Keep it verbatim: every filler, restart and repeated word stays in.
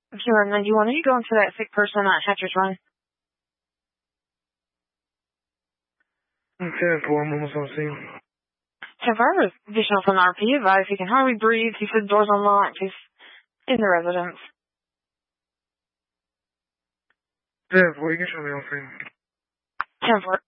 Sure, and then do you want to go into that sick person at Hatcher's Run? ten four, I'm almost on scene. ten four, additional from R P, advised he can hardly breathe, he said the door's unlocked, he's in the residence. ten four, you can show me on scene. ten four.